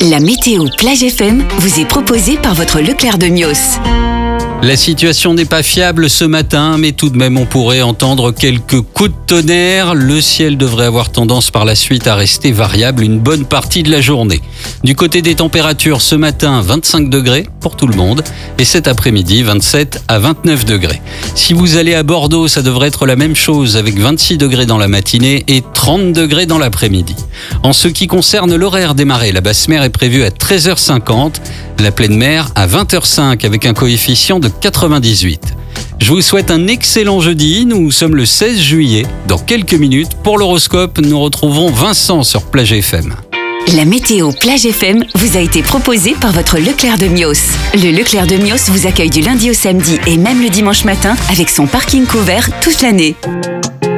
La météo Plage FM vous est proposée par votre Leclerc de Mios. La situation n'est pas fiable ce matin, mais tout de même on pourrait entendre quelques coups de tonnerre. Le ciel devrait avoir tendance par la suite à rester variable une bonne partie de la journée. Du côté des températures, ce matin 25 degrés pour tout le monde et cet après-midi 27 à 29 degrés. Si vous allez à Bordeaux, ça devrait être la même chose avec 26 degrés dans la matinée et 30 degrés dans l'après-midi. En ce qui concerne l'horaire des marées, la basse mer est prévue à 13h50, la pleine mer à 20h05 avec un coefficient de 98. Je vous souhaite un excellent jeudi, nous sommes le 16 juillet. Dans quelques minutes, pour l'horoscope, nous retrouverons Vincent sur Plage FM. La météo Plage FM vous a été proposée par votre Leclerc de Mios. Le Leclerc de Mios vous accueille du lundi au samedi et même le dimanche matin avec son parking couvert toute l'année.